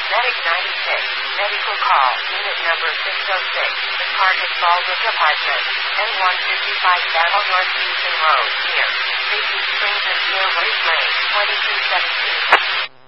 Medic 96, medical call, unit number 606, the target Baldwin Apartment, N155 Battle North Houston Road, near Casey Springs and Deer Lake Lane, 2217.